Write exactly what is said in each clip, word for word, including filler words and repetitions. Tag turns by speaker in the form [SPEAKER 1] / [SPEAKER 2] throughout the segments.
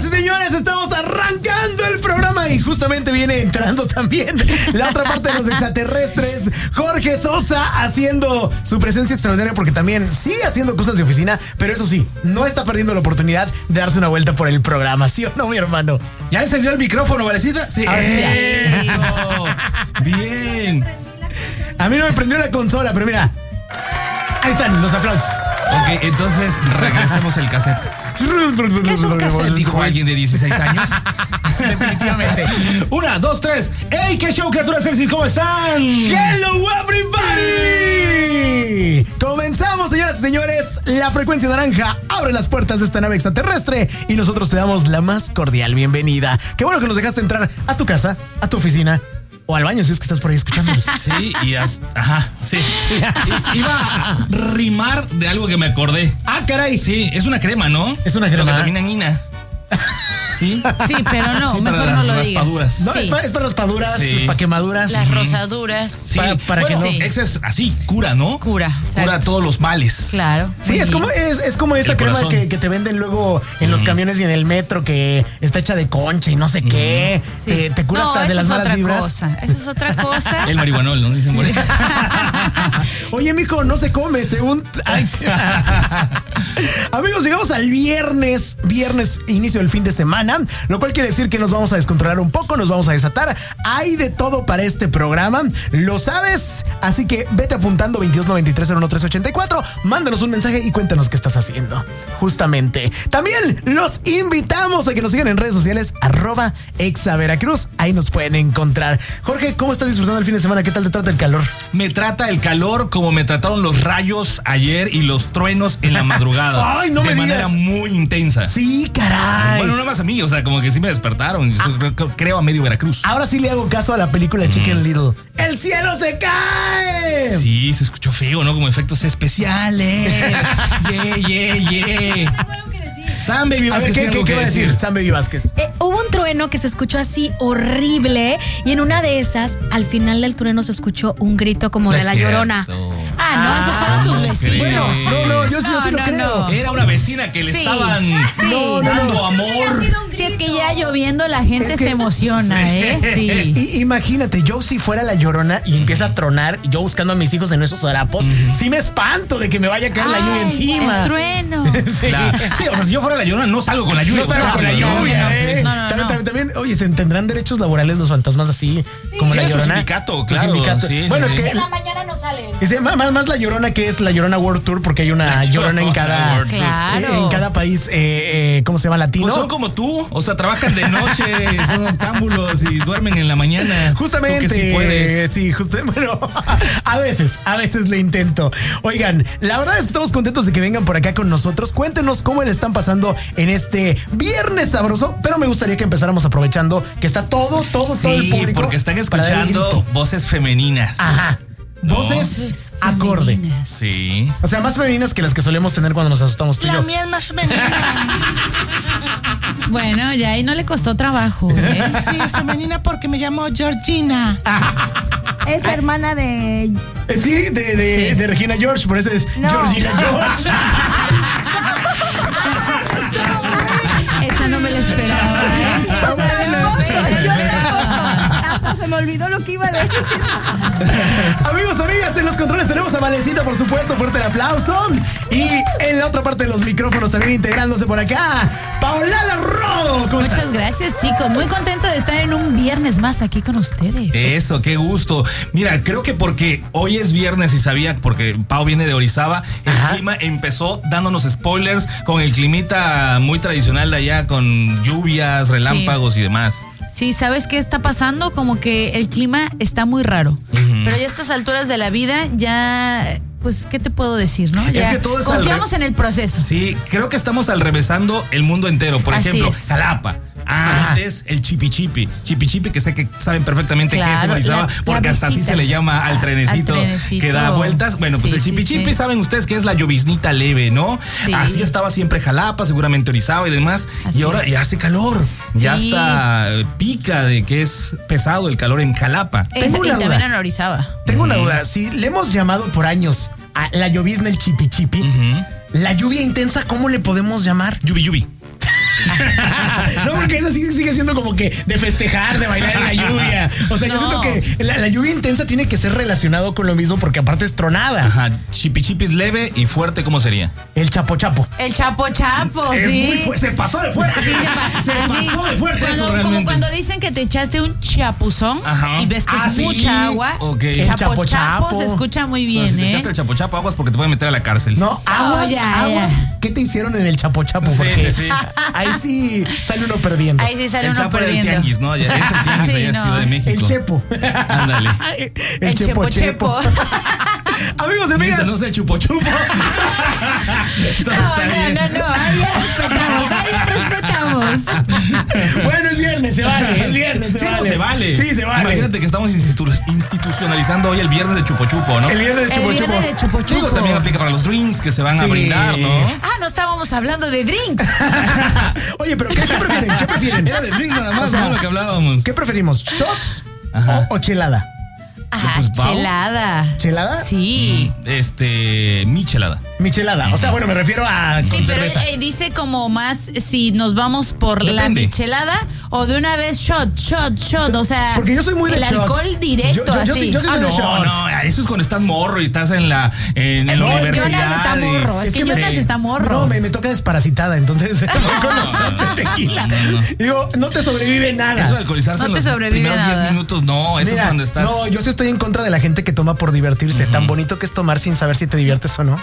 [SPEAKER 1] Señoras y señores, estamos arrancando el programa y justamente viene entrando también la otra parte de los extraterrestres, Jorge Sosa, haciendo su presencia extraordinaria porque también sigue haciendo cosas de oficina, pero eso sí, no está perdiendo la oportunidad de darse una vuelta por el programa, ¿sí o no, mi hermano?
[SPEAKER 2] ¿Ya encendió el micrófono, Valecita? Sí.
[SPEAKER 1] Ahora sí, ya.
[SPEAKER 2] Eso. Bien.
[SPEAKER 1] A mí no me prendió la consola, pero mira, ahí están los aplausos.
[SPEAKER 2] Ok, entonces regresemos el cassette. ¿Qué es un cassette? Dijo alguien de dieciséis años.
[SPEAKER 1] Definitivamente.
[SPEAKER 2] Una, dos, tres. ¡Hey! ¿Qué show, criaturas sexy? ¿Cómo están?
[SPEAKER 1] ¡Hello, everybody! Comenzamos, señoras y señores. La frecuencia naranja abre las puertas de esta nave extraterrestre y nosotros te damos la más cordial bienvenida. Qué bueno que nos dejaste entrar a tu casa, a tu oficina o al baño si es que estás por ahí escuchándonos.
[SPEAKER 2] Sí, y hasta, ajá, sí, sí. I, iba a rimar de algo que me acordé.
[SPEAKER 1] Ah, caray.
[SPEAKER 2] Sí, es una crema, ¿no?
[SPEAKER 1] Es una crema.
[SPEAKER 2] Lo que termina en ina. ¿Sí?
[SPEAKER 3] Sí, pero no,
[SPEAKER 2] Sí,
[SPEAKER 3] mejor
[SPEAKER 2] para
[SPEAKER 3] no lo
[SPEAKER 2] las
[SPEAKER 3] digas.
[SPEAKER 2] raspaduras.
[SPEAKER 1] No,
[SPEAKER 3] Sí.
[SPEAKER 1] es, para, es para raspaduras,
[SPEAKER 2] Sí.
[SPEAKER 1] para quemaduras.
[SPEAKER 3] Las rosaduras.
[SPEAKER 2] Sí,
[SPEAKER 1] Para- para que
[SPEAKER 2] bueno,
[SPEAKER 1] no-
[SPEAKER 2] ese es así, cura, ¿no?
[SPEAKER 3] Cura,
[SPEAKER 2] Cura
[SPEAKER 3] exacto.
[SPEAKER 2] todos los males.
[SPEAKER 3] Claro.
[SPEAKER 1] Sí,
[SPEAKER 3] muy
[SPEAKER 1] es
[SPEAKER 3] bien.
[SPEAKER 1] como, es, es como esa
[SPEAKER 2] El
[SPEAKER 1] crema
[SPEAKER 2] corazón.
[SPEAKER 1] que, que te venden luego en los camiones y en el metro que está hecha de concha y no sé qué.
[SPEAKER 3] Sí.
[SPEAKER 1] Te, te cura
[SPEAKER 3] no,
[SPEAKER 1] hasta de
[SPEAKER 3] eso
[SPEAKER 1] las
[SPEAKER 3] es
[SPEAKER 1] malas
[SPEAKER 3] otra
[SPEAKER 1] vibras.
[SPEAKER 3] cosa. Eso es otra cosa.
[SPEAKER 2] El marihuanol, ¿no? Dicen por ahí.
[SPEAKER 1] Oye, mijo, no se come, según... Ay, amigos, llegamos al viernes, viernes, inicio del fin de semana, lo cual quiere decir que nos vamos a descontrolar un poco, nos vamos a desatar. Hay de todo para este programa, lo sabes, así que vete apuntando veintidós noventa y tres cero uno tres ochenta y cuatro, mándanos un mensaje y cuéntanos qué estás haciendo. Justamente. También los invitamos a que nos sigan en redes sociales, arroba exaveracruz, ahí nos pueden encontrar. Jorge, ¿cómo estás disfrutando el fin de semana? ¿Qué tal te trata el calor?
[SPEAKER 2] Me trata el calor como me trataron los rayos ayer y los truenos en la madrugada.
[SPEAKER 1] Ay, no
[SPEAKER 2] de
[SPEAKER 1] me
[SPEAKER 2] manera
[SPEAKER 1] digas.
[SPEAKER 2] muy intensa.
[SPEAKER 1] Sí, caray.
[SPEAKER 2] Bueno, no más a mí, o sea, como que sí me despertaron. Yo creo, creo a medio Veracruz.
[SPEAKER 1] Ahora sí le hago caso a la película Chicken Little. ¡El cielo se cae!
[SPEAKER 2] Sí, se escuchó feo, ¿no? Como efectos especiales. Yeah, yeah, yeah. Sam Baby
[SPEAKER 1] A ver,
[SPEAKER 2] Vázquez
[SPEAKER 1] ¿qué,
[SPEAKER 2] tiene
[SPEAKER 1] qué,
[SPEAKER 2] algo
[SPEAKER 1] qué
[SPEAKER 2] que
[SPEAKER 1] va a decir
[SPEAKER 2] decir.
[SPEAKER 1] Sam Baby Vázquez?
[SPEAKER 4] Eh, hubo un trueno que se escuchó así horrible y en una de esas, al final del trueno se escuchó un grito como
[SPEAKER 2] No
[SPEAKER 4] de
[SPEAKER 2] es
[SPEAKER 4] la
[SPEAKER 2] cierto.
[SPEAKER 4] Llorona.
[SPEAKER 3] Ah, no, esos fueron tus
[SPEAKER 2] no
[SPEAKER 3] vecinos.
[SPEAKER 2] creo.
[SPEAKER 1] No, no, yo sí, yo sí
[SPEAKER 3] No,
[SPEAKER 1] lo
[SPEAKER 3] no,
[SPEAKER 1] creo.
[SPEAKER 3] no.
[SPEAKER 2] Era una vecina que le
[SPEAKER 3] Sí.
[SPEAKER 2] estaban
[SPEAKER 3] Sí. No, no,
[SPEAKER 2] dando
[SPEAKER 1] no.
[SPEAKER 2] amor.
[SPEAKER 3] Si es que ya lloviendo la gente
[SPEAKER 1] Es que-
[SPEAKER 3] se emociona,
[SPEAKER 2] Sí.
[SPEAKER 3] ¿eh? Sí.
[SPEAKER 1] Y, imagínate, yo si fuera la Llorona y empieza a tronar, yo buscando a mis hijos en esos harapos, sí me espanto de que me vaya a caer la lluvia
[SPEAKER 3] Ay,
[SPEAKER 1] encima.
[SPEAKER 3] el trueno.
[SPEAKER 1] Sí.
[SPEAKER 2] Claro. Sí, o sea, si yo fuera la Llorona, no salgo con la lluvia.
[SPEAKER 1] No salgo
[SPEAKER 2] buscando
[SPEAKER 1] con la
[SPEAKER 2] ¿no?
[SPEAKER 1] lluvia,
[SPEAKER 3] no,
[SPEAKER 1] ¿eh?
[SPEAKER 3] no, no,
[SPEAKER 1] también,
[SPEAKER 3] no.
[SPEAKER 1] también, también, oye, ¿ten- ¿tendrán derechos laborales los fantasmas así? como la
[SPEAKER 2] Tiene su
[SPEAKER 1] Llorona.
[SPEAKER 2] sindicato,
[SPEAKER 1] Su
[SPEAKER 2] claro,
[SPEAKER 1] sindicato.
[SPEAKER 2] sí, sí,
[SPEAKER 1] bueno,
[SPEAKER 2] sí.
[SPEAKER 1] es que
[SPEAKER 4] En la mañana no salen.
[SPEAKER 1] dice, más, más, más la Llorona que es la Llorona World Tour, porque hay una
[SPEAKER 2] La
[SPEAKER 1] Llorona en
[SPEAKER 2] Llorona
[SPEAKER 1] cada,
[SPEAKER 2] World
[SPEAKER 1] eh,
[SPEAKER 2] Tour.
[SPEAKER 3] Claro.
[SPEAKER 1] en cada país, eh, eh, ¿cómo se llama? Latino.
[SPEAKER 2] Pues son como tú, o sea, trabajan de noche, son octámbulos y duermen en la mañana.
[SPEAKER 1] Justamente.
[SPEAKER 2] Tú que sí puedes.
[SPEAKER 1] Sí, justamente. Bueno, a veces, a veces le intento. Oigan, la verdad es que estamos contentos de que vengan por acá con nosotros. Cuéntenos cómo le están pasando en este viernes sabroso, pero me gustaría que empezáramos aprovechando que está todo, todo, todo el
[SPEAKER 2] Sí,
[SPEAKER 1] público.
[SPEAKER 2] porque están
[SPEAKER 1] para dar el
[SPEAKER 2] escuchando
[SPEAKER 1] grito.
[SPEAKER 2] voces femeninas.
[SPEAKER 1] Ajá.
[SPEAKER 2] ¿No?
[SPEAKER 1] Voces acorde.
[SPEAKER 3] Femeninas.
[SPEAKER 2] Sí.
[SPEAKER 1] O sea, más femeninas que las que solemos tener cuando nos asustamos tú y yo.
[SPEAKER 2] mía es más femenina.
[SPEAKER 3] Bueno, ya ahí no le costó trabajo, ¿eh?
[SPEAKER 2] Sí, femenina porque me llamo Georgina.
[SPEAKER 4] Es hermana de.
[SPEAKER 1] Eh, Sí, de, de,
[SPEAKER 3] Sí.
[SPEAKER 1] de Regina George, por eso es
[SPEAKER 4] No.
[SPEAKER 1] Georgina George.
[SPEAKER 3] Esa no me la esperaba. ¿eh?
[SPEAKER 4] Yo tampoco, yo tampoco. Hasta se me olvidó lo que iba a decir.
[SPEAKER 1] Amigos, amigas, en los controles tenemos a Valecita, por supuesto, fuerte el aplauso. Y en la otra parte de los micrófonos también integrándose por acá, Paola Rodo. ¿Cómo
[SPEAKER 3] Muchas
[SPEAKER 1] estás?
[SPEAKER 3] gracias, chicos. Muy contenta de estar en un viernes más aquí con ustedes.
[SPEAKER 2] Eso, qué gusto. Mira, creo que porque hoy es viernes y sabía, porque Pau viene de Orizaba, el
[SPEAKER 1] Ajá.
[SPEAKER 2] clima empezó dándonos spoilers con el climita muy tradicional de allá, con lluvias, relámpagos y demás.
[SPEAKER 3] Sí, ¿sabes qué está pasando? Como que el clima está muy raro. Pero ya a estas alturas de la vida, ya, pues, ¿qué te puedo decir, no? Ya
[SPEAKER 2] que todo es al
[SPEAKER 3] confiamos
[SPEAKER 2] re-
[SPEAKER 3] en el proceso.
[SPEAKER 2] Sí, creo que estamos alrevesando el mundo entero. Por
[SPEAKER 3] Así
[SPEAKER 2] ejemplo,
[SPEAKER 3] es.
[SPEAKER 2] Jalapa. Antes el chipichipi. Chipichipi, que sé que saben perfectamente qué es en
[SPEAKER 3] Claro,
[SPEAKER 2] Orizaba,
[SPEAKER 3] la- la
[SPEAKER 2] porque hasta así
[SPEAKER 3] visita.
[SPEAKER 2] se le llama al trenecito,
[SPEAKER 3] Al trenecito.
[SPEAKER 2] que da vueltas. Bueno, pues
[SPEAKER 3] Sí,
[SPEAKER 2] el
[SPEAKER 3] sí,
[SPEAKER 2] chipichipi,
[SPEAKER 3] sí.
[SPEAKER 2] saben ustedes que es la lloviznita leve, ¿no?
[SPEAKER 3] Sí.
[SPEAKER 2] Así estaba siempre Jalapa, seguramente Orizaba y demás.
[SPEAKER 3] Así
[SPEAKER 2] y ahora
[SPEAKER 3] es.
[SPEAKER 2] ya hace calor. Ya
[SPEAKER 3] Sí.
[SPEAKER 2] hasta pica de que es pesado el calor en Jalapa.
[SPEAKER 3] Eh,
[SPEAKER 1] Tengo
[SPEAKER 3] y
[SPEAKER 1] una
[SPEAKER 3] también
[SPEAKER 1] duda.
[SPEAKER 3] en Orizaba.
[SPEAKER 1] Tengo una duda. Si le hemos llamado por años a la llovizna el chipichipi,
[SPEAKER 2] Ujú.
[SPEAKER 1] la lluvia intensa, ¿cómo le podemos llamar?
[SPEAKER 2] Yubi yubi.
[SPEAKER 1] que esa sí sigue siendo como que de festejar, de bailar en la lluvia. O sea, no. yo siento que la, la lluvia intensa tiene que ser relacionado con lo mismo porque aparte es tronada.
[SPEAKER 2] Ajá, chipi chipis leve y fuerte, ¿cómo sería?
[SPEAKER 1] El chapo chapo.
[SPEAKER 3] El chapo chapo,
[SPEAKER 1] es
[SPEAKER 3] sí.
[SPEAKER 1] Muy fu- se pasó de fuerte.
[SPEAKER 3] Sí, se, pa-
[SPEAKER 1] se
[SPEAKER 3] así,
[SPEAKER 1] pasó de fuerte
[SPEAKER 3] cuando,
[SPEAKER 1] eso realmente.
[SPEAKER 3] Como cuando dicen que te echaste un chapuzón. Ajá. Y ves que
[SPEAKER 1] ah,
[SPEAKER 3] es
[SPEAKER 1] sí.
[SPEAKER 3] mucha agua.
[SPEAKER 2] Okay.
[SPEAKER 3] El chapo,
[SPEAKER 1] chapo
[SPEAKER 3] chapo,
[SPEAKER 1] chapo
[SPEAKER 3] se escucha muy bien,
[SPEAKER 2] no, si te
[SPEAKER 3] ¿eh?
[SPEAKER 2] echaste el chapo chapo, aguas porque te pueden meter a la cárcel.
[SPEAKER 1] No, aguas,
[SPEAKER 3] Oh, ya,
[SPEAKER 1] aguas.
[SPEAKER 3] ya.
[SPEAKER 1] ¿Qué te hicieron en el chapo chapo?
[SPEAKER 2] Sí,
[SPEAKER 1] Porque
[SPEAKER 2] sí, sí.
[SPEAKER 1] ahí sí sale uno perdiendo.
[SPEAKER 3] Ahí sí sale
[SPEAKER 2] el
[SPEAKER 3] uno
[SPEAKER 2] chapo
[SPEAKER 3] perdiendo.
[SPEAKER 2] del tianguis, ¿no? Ya es el tianguis
[SPEAKER 3] Sí,
[SPEAKER 2] allá en
[SPEAKER 3] no.
[SPEAKER 2] Ciudad de México.
[SPEAKER 1] El chepo.
[SPEAKER 2] Ándale.
[SPEAKER 1] El,
[SPEAKER 3] El
[SPEAKER 1] chepo
[SPEAKER 3] chepo,
[SPEAKER 1] chepo. Amigos y amigas.
[SPEAKER 2] Mientras no sea chupo chupo. Todo
[SPEAKER 3] No,
[SPEAKER 2] está
[SPEAKER 3] no,
[SPEAKER 2] bien.
[SPEAKER 3] no, no, ahí ya respetamos, ahí ya respetamos.
[SPEAKER 1] Bueno, es viernes, se vale. Es viernes, se
[SPEAKER 2] Sí, no,
[SPEAKER 1] vale.
[SPEAKER 2] se vale.
[SPEAKER 1] Sí, se vale.
[SPEAKER 2] Imagínate que estamos institu- institucionalizando hoy el viernes de chupo chupo, ¿no?
[SPEAKER 1] El viernes de
[SPEAKER 3] El
[SPEAKER 1] chupo chupo.
[SPEAKER 3] viernes de chupo
[SPEAKER 2] Digo,
[SPEAKER 3] chupo.
[SPEAKER 2] también aplica para los drinks que se van a
[SPEAKER 1] Sí.
[SPEAKER 2] brindar, ¿no?
[SPEAKER 3] Ah, no estábamos hablando de drinks.
[SPEAKER 1] Oye, pero ¿qué, qué prefieren? ¿Qué prefieren?
[SPEAKER 2] Era de drinks nada más,
[SPEAKER 1] O sea,
[SPEAKER 2] ¿no? Lo que hablábamos.
[SPEAKER 1] ¿Qué preferimos? ¿Shots
[SPEAKER 2] Ajá.
[SPEAKER 1] o, o chelada?
[SPEAKER 3] Ah,
[SPEAKER 2] Pues, Pau.
[SPEAKER 3] chelada.
[SPEAKER 1] ¿Chelada?
[SPEAKER 3] Sí.
[SPEAKER 2] Este, michelada.
[SPEAKER 1] Michelada. O sea, bueno, me refiero a
[SPEAKER 3] Sí,
[SPEAKER 1] con
[SPEAKER 3] pero
[SPEAKER 1] cerveza.
[SPEAKER 3] eh, dice como más si nos vamos por la
[SPEAKER 2] Depende.
[SPEAKER 3] michelada o de una vez shot, shot, shot. O sea,
[SPEAKER 1] Porque yo soy muy de
[SPEAKER 3] el
[SPEAKER 1] shot.
[SPEAKER 3] alcohol directo,
[SPEAKER 1] Yo- yo- yo
[SPEAKER 3] así.
[SPEAKER 1] sí- yo sí
[SPEAKER 2] Ah,
[SPEAKER 1] soy de
[SPEAKER 2] no,
[SPEAKER 1] shot.
[SPEAKER 2] no, eso es cuando estás morro y estás en la, en,
[SPEAKER 3] Es
[SPEAKER 2] la
[SPEAKER 3] que
[SPEAKER 2] universidad.
[SPEAKER 3] Jonas está
[SPEAKER 2] y-
[SPEAKER 3] morro, es,
[SPEAKER 1] Es
[SPEAKER 3] que,
[SPEAKER 1] que me-
[SPEAKER 3] Jonas está morro.
[SPEAKER 1] No, me, me toca desparasitada, entonces voy con los shots de tequila.
[SPEAKER 2] no, no.
[SPEAKER 1] Digo, no te sobrevive nada.
[SPEAKER 2] Eso de alcoholizarse
[SPEAKER 3] No
[SPEAKER 2] en
[SPEAKER 3] te
[SPEAKER 2] los
[SPEAKER 3] sobrevive
[SPEAKER 2] primeros
[SPEAKER 3] nada.
[SPEAKER 2] diez minutos, no, eso
[SPEAKER 1] Mira,
[SPEAKER 2] es cuando estás.
[SPEAKER 1] No, yo sí estoy en contra de la gente que toma por divertirse. Tan bonito que es tomar sin saber si te diviertes o no.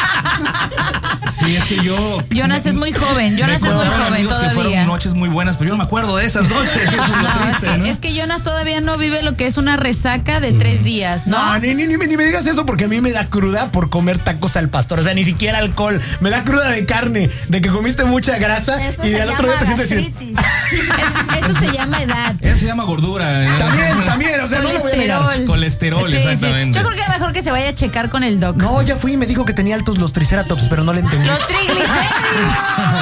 [SPEAKER 2] Sí, es que yo.
[SPEAKER 3] Jonas es muy joven,
[SPEAKER 2] me
[SPEAKER 3] Jonas es muy
[SPEAKER 2] contaban
[SPEAKER 3] joven
[SPEAKER 2] amigos que fueron
[SPEAKER 3] todavía.
[SPEAKER 2] noches muy buenas, pero yo no me acuerdo de esas noches. Eso es lo
[SPEAKER 3] No, es
[SPEAKER 2] triste,
[SPEAKER 3] que,
[SPEAKER 2] ¿no?
[SPEAKER 3] es que Jonas todavía no vive lo que es una resaca de tres días, ¿no?
[SPEAKER 1] No, ni, ni, ni, ni me digas eso porque a mí me da cruda por comer tacos al pastor. O sea, ni siquiera alcohol. Me da cruda de carne, de que comiste mucha grasa
[SPEAKER 5] Eso
[SPEAKER 1] y
[SPEAKER 5] se
[SPEAKER 1] al otro día te
[SPEAKER 5] llama
[SPEAKER 1] sientes así.
[SPEAKER 5] gastritis.
[SPEAKER 3] Es- eso se llama edad.
[SPEAKER 2] Eso se llama gordura. ¿eh?
[SPEAKER 1] También, también, o sea, no lo voy a negar.
[SPEAKER 3] Colesterol.
[SPEAKER 2] Colesterol,
[SPEAKER 3] Sí, sí.
[SPEAKER 2] exactamente.
[SPEAKER 3] Yo creo que es mejor que se vaya a checar con el doc.
[SPEAKER 1] No, ya fui y me dijo que tenía altos los triceratops, pero no le entendí.
[SPEAKER 3] Los triglicéridos.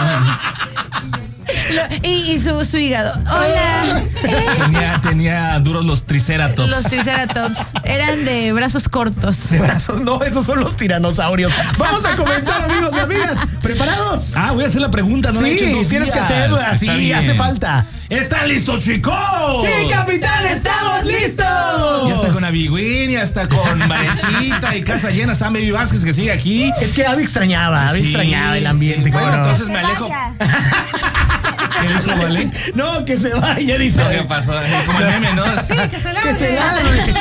[SPEAKER 3] Lo- y y su, su hígado. Hola.
[SPEAKER 2] Tenía, tenía duros los triceratops.
[SPEAKER 3] Los triceratops eran de brazos cortos.
[SPEAKER 1] De brazos, no, esos son los tiranosaurios. Vamos a comenzar, amigos y amigas. ¿Preparados?
[SPEAKER 2] Ah, voy a hacer la pregunta, ¿no?
[SPEAKER 1] Sí,
[SPEAKER 2] La he hecho en dos
[SPEAKER 1] tienes que
[SPEAKER 2] días.
[SPEAKER 1] hacerla,
[SPEAKER 2] Está
[SPEAKER 1] sí,
[SPEAKER 2] bien.
[SPEAKER 1] hace falta.
[SPEAKER 2] ¿Están listos, chicos?
[SPEAKER 1] ¡Sí, capitán! ¡Estamos listos!
[SPEAKER 2] Ya está con Abigüín, ya está con Varecita y casa llena. Sam Baby Vázquez que sigue aquí.
[SPEAKER 1] Es que Abby extrañaba, Abby
[SPEAKER 2] Sí,
[SPEAKER 1] extrañaba el ambiente.
[SPEAKER 2] sí.
[SPEAKER 1] ¿cómo
[SPEAKER 2] Bueno,
[SPEAKER 1] no?
[SPEAKER 2] entonces
[SPEAKER 5] Se
[SPEAKER 2] me alejo.
[SPEAKER 5] vaya.
[SPEAKER 2] ¿Qué dijo, Vale?
[SPEAKER 1] No, que se vaya, dice.
[SPEAKER 2] ¿Qué pasó? Como el meme, ¿no? Sí,
[SPEAKER 3] que se
[SPEAKER 1] Que se largue.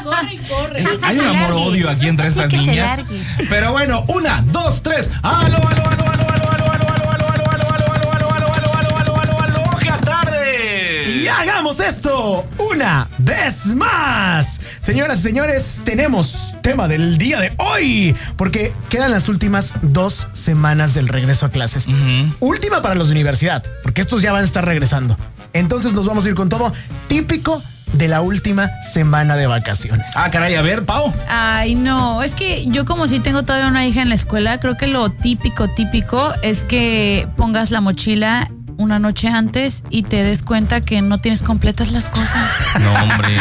[SPEAKER 2] Es-
[SPEAKER 3] Sí, que
[SPEAKER 2] hay
[SPEAKER 3] se
[SPEAKER 2] un
[SPEAKER 3] largue.
[SPEAKER 2] amor-odio aquí entre
[SPEAKER 3] Sí,
[SPEAKER 2] estas
[SPEAKER 3] que se
[SPEAKER 2] niñas.
[SPEAKER 3] largue.
[SPEAKER 2] Pero bueno, una, dos, tres. ¡Aló, aló, aló, aló, aló, aló, aló, aló, aló, aló, aló, aló, aló, aló, aló, aló, aló, aló, aló, aló, ¡Hola, tarde!
[SPEAKER 1] Y hagamos esto una vez más. Señoras y señores, tenemos tema del día de hoy, porque quedan las últimas dos semanas del regreso a clases.
[SPEAKER 2] Ujú.
[SPEAKER 1] Última para los de universidad, porque estos ya van a estar regresando. Entonces nos vamos a ir con todo típico de la última semana de vacaciones.
[SPEAKER 2] Ah, caray, a ver, Pau.
[SPEAKER 3] Ay, no, es que yo como si tengo todavía una hija en la escuela, creo que lo típico, típico es que pongas la mochila una noche antes y te des cuenta que no tienes completas las cosas.
[SPEAKER 2] No, hombre,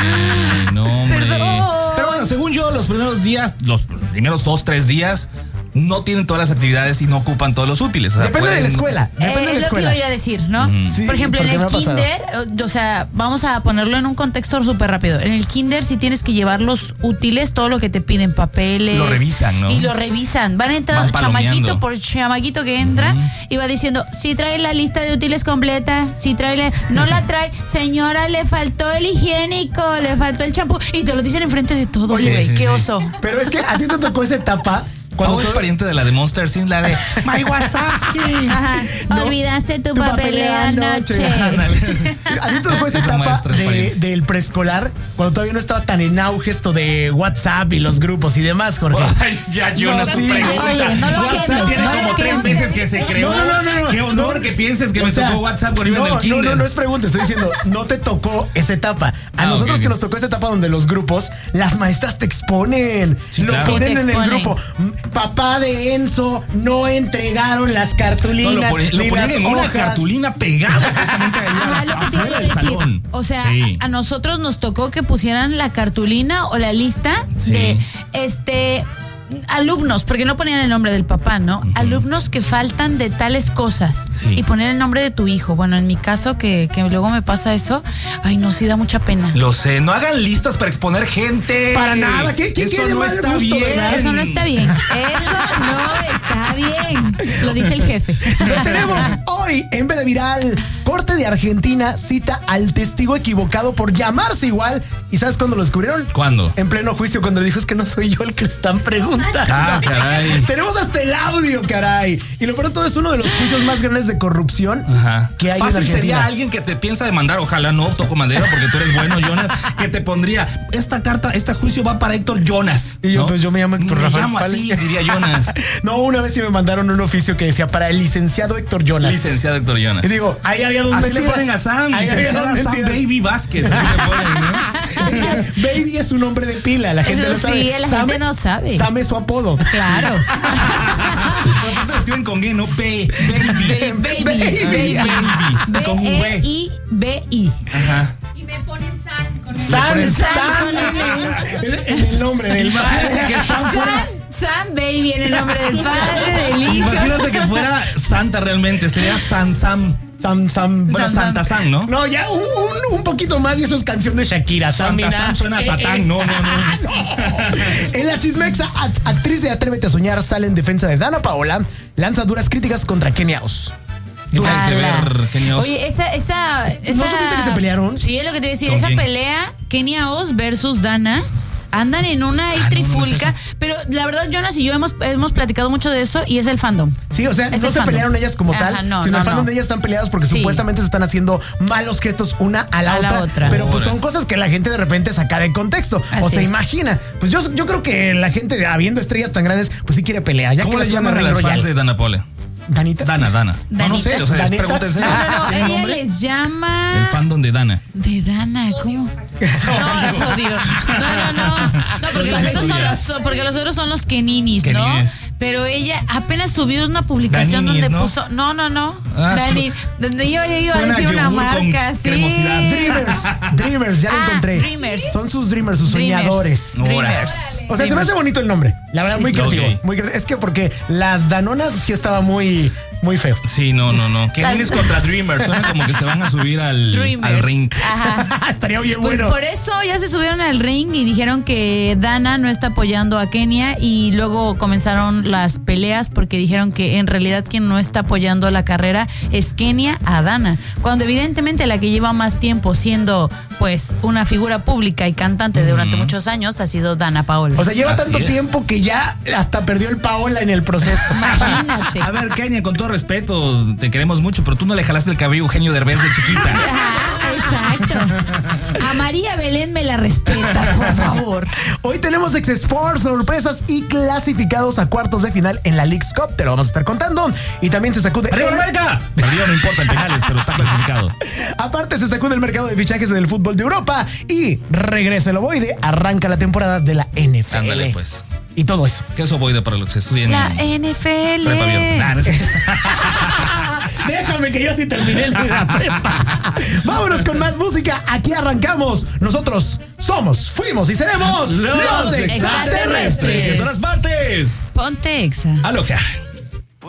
[SPEAKER 2] no, hombre.
[SPEAKER 3] Perdón.
[SPEAKER 2] Pero bueno, según yo, los primeros días, los primeros dos, tres días, no tienen todas las actividades y no ocupan todos los útiles. O sea,
[SPEAKER 1] Depende de la
[SPEAKER 2] pueden-
[SPEAKER 1] escuela. Depende
[SPEAKER 3] Eh,
[SPEAKER 1] de
[SPEAKER 3] es
[SPEAKER 1] la
[SPEAKER 3] lo que
[SPEAKER 1] escuela.
[SPEAKER 3] iba a decir, ¿no?
[SPEAKER 2] Ujú.
[SPEAKER 1] Sí,
[SPEAKER 3] Por ejemplo, en
[SPEAKER 1] porque
[SPEAKER 3] el
[SPEAKER 1] me ha pasado.
[SPEAKER 3] kinder, o sea, vamos a ponerlo en un contexto súper rápido. En el kinder sí tienes que llevar los útiles, todo lo que te piden, papeles.
[SPEAKER 2] Lo revisan, ¿no?
[SPEAKER 3] Y lo revisan. Van a entrar
[SPEAKER 2] Van palomeando.
[SPEAKER 3] chamaquito por chamaquito que entra y va diciendo, si trae la lista de útiles completa, si trae la... No la trae, señora, le faltó el higiénico, le faltó el champú. Y te lo dicen enfrente de todos,
[SPEAKER 1] Oye,
[SPEAKER 3] güey.
[SPEAKER 2] sí,
[SPEAKER 3] Qué
[SPEAKER 2] sí.
[SPEAKER 3] oso.
[SPEAKER 1] Pero es que a ti te tocó esa etapa cuando
[SPEAKER 2] Pau es
[SPEAKER 1] todo-
[SPEAKER 2] pariente de la de Monster Sin, la de My Wazowski.
[SPEAKER 3] Ajá.
[SPEAKER 1] No,
[SPEAKER 3] Olvidaste tu,
[SPEAKER 1] tu
[SPEAKER 3] papeleo
[SPEAKER 1] papeleo
[SPEAKER 3] anoche.
[SPEAKER 1] anoche. A ti te tocó esa
[SPEAKER 2] Esa
[SPEAKER 1] etapa
[SPEAKER 2] maestra es
[SPEAKER 1] de-
[SPEAKER 2] pariente.
[SPEAKER 1] del preescolar, cuando todavía no estaba tan en auge esto de WhatsApp y los grupos y demás, Jorge.
[SPEAKER 2] Ay, ya, Jonas,
[SPEAKER 1] No,
[SPEAKER 2] tu
[SPEAKER 1] sí.
[SPEAKER 2] pregunta.
[SPEAKER 3] Oye, no lo
[SPEAKER 2] WhatsApp
[SPEAKER 3] quemes,
[SPEAKER 2] tiene
[SPEAKER 3] no lo
[SPEAKER 2] como tres
[SPEAKER 3] quemes.
[SPEAKER 2] meses que se creó.
[SPEAKER 1] No, no, no, no.
[SPEAKER 2] Qué honor que pienses que
[SPEAKER 1] O
[SPEAKER 2] me
[SPEAKER 1] sea,
[SPEAKER 2] tocó WhatsApp por irme
[SPEAKER 1] no,
[SPEAKER 2] del kinder.
[SPEAKER 1] No, no, no es pregunta, estoy diciendo, no te tocó esa etapa. A
[SPEAKER 2] Ah,
[SPEAKER 1] nosotros
[SPEAKER 2] ok,
[SPEAKER 1] que
[SPEAKER 2] ok.
[SPEAKER 1] nos tocó esta etapa donde los grupos, las maestras te exponen.
[SPEAKER 2] Sí,
[SPEAKER 1] lo
[SPEAKER 2] claro.
[SPEAKER 1] ponen
[SPEAKER 3] Sí, te
[SPEAKER 1] en el
[SPEAKER 3] exponen.
[SPEAKER 1] grupo. M- Papá de Enzo no entregaron las
[SPEAKER 2] No,
[SPEAKER 1] cartulinas.
[SPEAKER 2] lo, pone- lo
[SPEAKER 1] ni
[SPEAKER 2] ponían
[SPEAKER 1] las
[SPEAKER 2] en una
[SPEAKER 1] hojas.
[SPEAKER 2] cartulina pegada precisamente ahí
[SPEAKER 3] Ajá, lo que te iba
[SPEAKER 2] afuera
[SPEAKER 3] a
[SPEAKER 2] del
[SPEAKER 3] decir.
[SPEAKER 2] salón.
[SPEAKER 3] O sea,
[SPEAKER 2] Sí.
[SPEAKER 3] a nosotros nos tocó que pusieran la cartulina o la lista
[SPEAKER 2] Sí.
[SPEAKER 3] de este alumnos, porque no ponían el nombre del papá, ¿no? Uh-huh. Alumnos que faltan de tales cosas.
[SPEAKER 2] Sí.
[SPEAKER 3] Y poner el nombre de tu hijo. Bueno, en mi caso, que, que luego me pasa eso, ay, no, sí da mucha pena.
[SPEAKER 2] Lo sé, no hagan listas para exponer gente.
[SPEAKER 1] Para nada, ¿qué, qué,
[SPEAKER 2] Eso
[SPEAKER 1] qué
[SPEAKER 2] no está gusto, bien.
[SPEAKER 3] ¿verdad? Eso no está bien. Eso no está bien. Lo dice el jefe.
[SPEAKER 1] Lo tenemos hoy en B de Viral. Corte de Argentina cita al testigo equivocado por llamarse igual. ¿Y sabes cuándo lo descubrieron?
[SPEAKER 2] ¿Cuándo?
[SPEAKER 1] En pleno juicio, cuando dijo es que no soy yo el que le están preguntando.
[SPEAKER 2] Ah, caray.
[SPEAKER 1] Tenemos hasta el audio, caray. Y lo peor de todo es uno de los juicios más grandes de corrupción
[SPEAKER 2] Ajá.
[SPEAKER 1] que hay
[SPEAKER 2] Fácil
[SPEAKER 1] en Argentina.
[SPEAKER 2] sería alguien que te piensa demandar, ojalá no, toco madera porque tú eres bueno, Jonas, que te pondría, esta carta, este juicio va para Héctor Jonas.
[SPEAKER 1] Y yo,
[SPEAKER 2] ¿no?
[SPEAKER 1] pues yo me llamo Héctor
[SPEAKER 2] me
[SPEAKER 1] Rafael
[SPEAKER 2] llamo
[SPEAKER 1] Pale.
[SPEAKER 2] así, diría Jonas.
[SPEAKER 1] No, una vez sí me mandaron un oficio que decía para el licenciado Héctor Jonas.
[SPEAKER 2] Licenciado Héctor Jonas.
[SPEAKER 1] Y digo, ahí había dos
[SPEAKER 2] Así
[SPEAKER 1] mentiras.
[SPEAKER 2] le ponen a Sam,
[SPEAKER 1] Ahí había
[SPEAKER 2] licenciada
[SPEAKER 1] dos
[SPEAKER 2] Sam
[SPEAKER 1] mentiras.
[SPEAKER 2] Baby Vázquez. Así le ponen, ¿no?
[SPEAKER 1] Es que Baby es un nombre de pila, la gente
[SPEAKER 3] Eso
[SPEAKER 1] no sabe.
[SPEAKER 3] sí, la gente no sabe.
[SPEAKER 1] Sam es su apodo.
[SPEAKER 3] Claro.
[SPEAKER 2] Por tanto lo escriben con G, no B, Baby.
[SPEAKER 3] Baby,
[SPEAKER 2] Baby.
[SPEAKER 3] baby.
[SPEAKER 2] Con
[SPEAKER 3] B
[SPEAKER 2] V.
[SPEAKER 3] E I B I.
[SPEAKER 2] Ajá.
[SPEAKER 4] Y me ponen San con el
[SPEAKER 1] Sam,
[SPEAKER 2] ponen
[SPEAKER 1] Sam,
[SPEAKER 3] Sam.
[SPEAKER 1] en en el nombre del padre. Que Sam fuera-
[SPEAKER 3] Sam, Sam Baby en el nombre del padre, del hijo.
[SPEAKER 2] Imagínate que fuera Santa realmente, sería San Sam.
[SPEAKER 1] Sam, Sam.
[SPEAKER 2] Bueno,
[SPEAKER 3] Sam,
[SPEAKER 2] Santa
[SPEAKER 3] Sam.
[SPEAKER 2] Sam, ¿no?
[SPEAKER 1] No, ya un, un, un poquito más y eso es canción de Shakira. Sam,
[SPEAKER 2] Santa
[SPEAKER 1] mira.
[SPEAKER 2] Sam suena a
[SPEAKER 1] Eh,
[SPEAKER 2] Satán,
[SPEAKER 1] eh,
[SPEAKER 2] no, no, no.
[SPEAKER 1] En la chismexa, act- actriz de Atrévete a Soñar sale en defensa de Dana Paola, lanza duras críticas contra Kenia Os.
[SPEAKER 2] ¿Qué tiene que
[SPEAKER 3] Ala.
[SPEAKER 2] ver, Kenia Os?
[SPEAKER 3] Oye, esa, esa, esa.
[SPEAKER 1] supiste que se pelearon?
[SPEAKER 3] Sí, es lo que te decía.
[SPEAKER 2] ¿Con
[SPEAKER 3] Esa
[SPEAKER 2] quién?
[SPEAKER 3] pelea, Kenia Os versus Dana. Andan en una ahí
[SPEAKER 2] Ah, no,
[SPEAKER 3] trifulca,
[SPEAKER 2] no es
[SPEAKER 3] pero la verdad Jonas y yo hemos, hemos platicado mucho de eso y es el fandom.
[SPEAKER 1] Sí, o sea,
[SPEAKER 3] Es
[SPEAKER 1] no
[SPEAKER 3] el
[SPEAKER 1] se
[SPEAKER 3] fandom.
[SPEAKER 1] pelearon ellas como
[SPEAKER 3] Ajá,
[SPEAKER 1] tal,
[SPEAKER 3] no,
[SPEAKER 1] sino
[SPEAKER 3] no,
[SPEAKER 1] el fandom
[SPEAKER 3] no.
[SPEAKER 1] de ellas están peleadas porque
[SPEAKER 3] Sí.
[SPEAKER 1] supuestamente se están haciendo malos gestos una a la,
[SPEAKER 3] A la
[SPEAKER 1] otra,
[SPEAKER 3] otra.
[SPEAKER 1] Pero pues
[SPEAKER 2] Órale.
[SPEAKER 1] son cosas que la gente de repente saca de contexto. o
[SPEAKER 3] Así
[SPEAKER 1] se
[SPEAKER 3] es.
[SPEAKER 1] imagina. Pues yo, yo creo que la gente, habiendo estrellas tan grandes, pues sí quiere pelear. Ya
[SPEAKER 2] ¿Cómo
[SPEAKER 1] que
[SPEAKER 2] le
[SPEAKER 1] las suban
[SPEAKER 2] llaman a
[SPEAKER 1] Ring
[SPEAKER 2] las
[SPEAKER 1] Royal.
[SPEAKER 2] fans de Dana Paola?
[SPEAKER 1] ¿Danita?
[SPEAKER 2] Dana, Dana. No, no sé, o sea,
[SPEAKER 1] ¿Danesas?
[SPEAKER 2] pregúntense.
[SPEAKER 3] No, no, no,
[SPEAKER 2] ¿Tiene
[SPEAKER 3] ella
[SPEAKER 2] nombre?
[SPEAKER 3] les llama.
[SPEAKER 2] El fandom de Dana.
[SPEAKER 3] De Dana, ¿cómo? No, es odio. No, no, no. No, porque los, otros son los, porque los otros son los Keninis, ¿no?
[SPEAKER 2] Keninis.
[SPEAKER 3] Pero ella apenas subió una publicación
[SPEAKER 2] Daninis,
[SPEAKER 3] donde
[SPEAKER 2] ¿no?
[SPEAKER 3] puso. No, no, no.
[SPEAKER 2] Ah,
[SPEAKER 3] Dani, donde yo iba a
[SPEAKER 2] suena
[SPEAKER 3] decir una
[SPEAKER 2] yogur con
[SPEAKER 3] marca, sí.
[SPEAKER 2] cremosidad.
[SPEAKER 1] Dreamers, Dreamers, ya lo
[SPEAKER 3] Ah,
[SPEAKER 1] encontré.
[SPEAKER 3] Dreamers.
[SPEAKER 1] Son sus Dreamers, sus soñadores.
[SPEAKER 3] Dreamers.
[SPEAKER 2] Ahora.
[SPEAKER 3] Dreamers.
[SPEAKER 1] O sea, se me hace bonito el nombre. La verdad,
[SPEAKER 3] Sí,
[SPEAKER 1] muy
[SPEAKER 3] sí.
[SPEAKER 1] creativo.
[SPEAKER 2] Ok.
[SPEAKER 1] Muy cre- es que porque las Danonas sí estaba muy, muy feo.
[SPEAKER 2] Sí, no, no, no. ¿Qué
[SPEAKER 3] Las-
[SPEAKER 2] vienes contra Dreamers? Suena como que se van a subir al,
[SPEAKER 3] Dreamers.
[SPEAKER 2] al ring.
[SPEAKER 3] Ajá.
[SPEAKER 1] Estaría bien
[SPEAKER 3] Pues
[SPEAKER 1] bueno.
[SPEAKER 3] por eso ya se subieron al ring y dijeron que Dana no está apoyando a Kenia y luego comenzaron las peleas porque dijeron que en realidad quien no está apoyando la carrera es Kenia a Dana, cuando evidentemente la que lleva más tiempo siendo pues una figura pública y cantante durante muchos años ha sido Dana Paola.
[SPEAKER 1] O sea, lleva
[SPEAKER 2] Así
[SPEAKER 1] tanto
[SPEAKER 2] es.
[SPEAKER 1] tiempo que ya hasta perdió el Paola en el proceso.
[SPEAKER 3] Imagínate.
[SPEAKER 2] A ver, Kenia, con todo respeto, te queremos mucho, pero tú no le jalaste el cabello a Eugenio Derbez de chiquita.
[SPEAKER 3] Ajá, exacto. A María Belén me la respetas, por favor.
[SPEAKER 1] Hoy tenemos Ex Sports, sorpresas y clasificados a cuartos de final en la Leagues Cup. Te lo vamos a estar contando. Y también se sacude.
[SPEAKER 2] ¡Arriba América! Perdió, no importa en penales, pero está clasificado.
[SPEAKER 1] Aparte, se sacude el mercado de fichajes en el fútbol de Europa. Y regresa el ovoide. Arranca la temporada de la N F L.
[SPEAKER 2] Ándale, pues.
[SPEAKER 1] Y todo eso.
[SPEAKER 2] ¿Qué es ovoide para los que estudian
[SPEAKER 3] La
[SPEAKER 2] en
[SPEAKER 3] N F L.
[SPEAKER 2] prepa abierta? Nah, no es cierto.
[SPEAKER 1] Déjame que yo sí terminé la prepa. Vámonos con más música. Aquí arrancamos. Nosotros somos, fuimos y seremos
[SPEAKER 2] Los
[SPEAKER 3] extraterrestres.
[SPEAKER 2] En todas partes.
[SPEAKER 3] Ponte Exa.
[SPEAKER 2] Aloha.